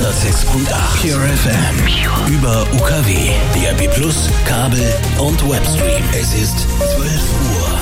Pure FM. Über UKW, DAB+, Kabel und Webstream. Es ist 12 Uhr.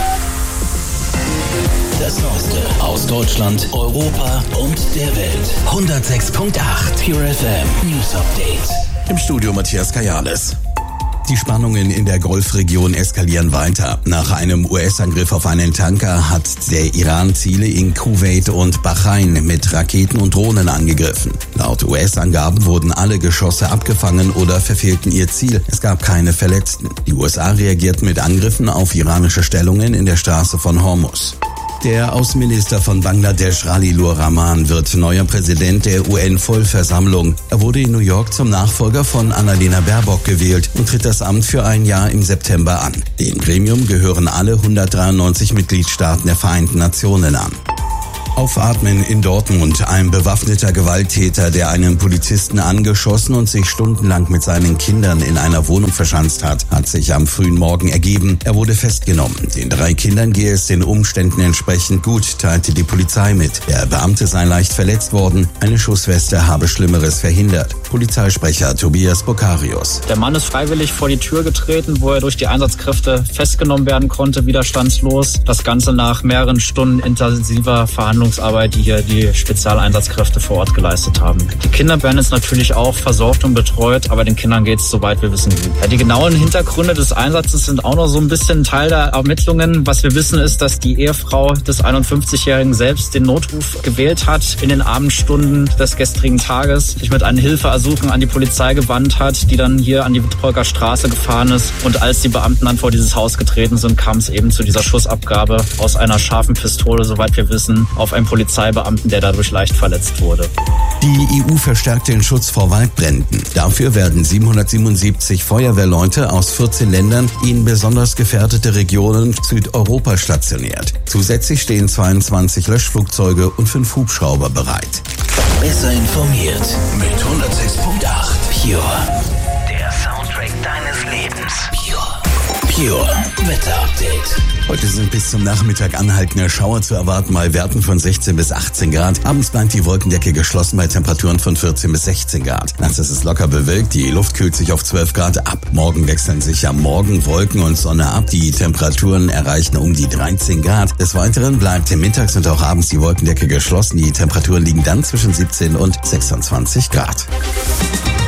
Das Neueste aus Deutschland, Europa und der Welt. 106.8 Pure FM News Update. Im Studio Matthias Kajales. Die Spannungen in der Golfregion eskalieren weiter. Nach einem US-Angriff auf einen Tanker hat der Iran Ziele in Kuwait und Bahrain mit Raketen und Drohnen angegriffen. Laut US-Angaben wurden alle Geschosse abgefangen oder verfehlten ihr Ziel. Es gab keine Verletzten. Die USA reagierten mit Angriffen auf iranische Stellungen in der Straße von Hormuz. Der Außenminister von Bangladesch, Khalilur Rahman, wird neuer Präsident der UN-Vollversammlung. Er wurde in New York zum Nachfolger von Annalena Baerbock gewählt und tritt das Amt für ein Jahr im September an. Dem Gremium gehören alle 193 Mitgliedstaaten der Vereinten Nationen an. Aufatmen in Dortmund. Ein bewaffneter Gewalttäter, der einen Polizisten angeschossen und sich stundenlang mit seinen Kindern in einer Wohnung verschanzt hat sich am frühen Morgen ergeben. Er wurde festgenommen. Den 3 Kindern gehe es den Umständen entsprechend gut, teilte die Polizei mit. Der Beamte sei leicht verletzt worden. Eine Schussweste habe Schlimmeres verhindert. Polizeisprecher Tobias Bokarius. Der Mann ist freiwillig vor die Tür getreten, wo er durch die Einsatzkräfte festgenommen werden konnte, widerstandslos. Das Ganze nach mehreren Stunden intensiver Verhandlungsarbeit, die hier die Spezialeinsatzkräfte vor Ort geleistet haben. Die Kinder werden jetzt natürlich auch versorgt und betreut, aber den Kindern geht es, soweit wir wissen, gut. Ja, die genauen Hintergründe des Einsatzes sind auch noch so ein bisschen Teil der Ermittlungen. Was wir wissen ist, dass die Ehefrau des 51-Jährigen selbst den Notruf gewählt hat in den Abendstunden des gestrigen Tages, sich mit einem Hilfeersuchen an die Polizei gewandt hat, die dann hier an die Brücker Straße gefahren ist. Und als die Beamten dann vor dieses Haus getreten sind, kam es eben zu dieser Schussabgabe aus einer scharfen Pistole, soweit wir wissen, auf einen Polizeibeamten, der dadurch leicht verletzt wurde. Die EU verstärkt den Schutz vor Waldbränden. Dafür werden 777 Feuerwehrleute aus 14 Ländern in besonders gefährdete Regionen Südeuropa stationiert. Zusätzlich stehen 22 Löschflugzeuge und 5 Hubschrauber bereit. Besser informiert mit 106.8 Pure. Der Soundtrack deines Lebens. Pure Wetter Update. Heute sind bis zum Nachmittag anhaltende Schauer zu erwarten, bei Werten von 16 bis 18 Grad. Abends bleibt die Wolkendecke geschlossen bei Temperaturen von 14 bis 16 Grad. Nachts ist es locker bewölkt, die Luft kühlt sich auf 12 Grad ab. Morgen wechseln sich am Morgen Wolken und Sonne ab. Die Temperaturen erreichen um die 13 Grad. Des Weiteren bleibt mittags und auch abends die Wolkendecke geschlossen. Die Temperaturen liegen dann zwischen 17 und 26 Grad.